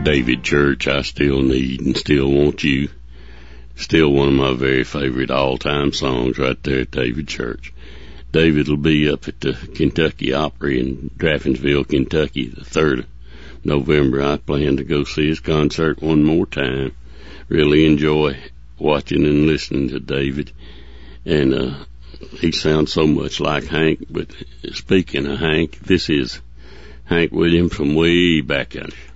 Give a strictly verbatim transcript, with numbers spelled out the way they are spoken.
David Church, I Still Need and Still Want You. Still one of my very favorite all-time songs right there at David Church. David will be up at the Kentucky Opry in Draffinsville, Kentucky, the third of November. I plan to go see his concert one more time. Really enjoy watching and listening to David. And uh, he sounds so much like Hank. But speaking of Hank, this is Hank Williams from way back in